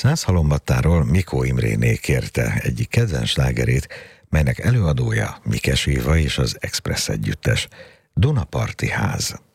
Szászhalombattáról Mikó Imréné kérte egyik kedvenc slágerét, melynek előadója Mikes Éva és az Express együttes, Dunaparti ház.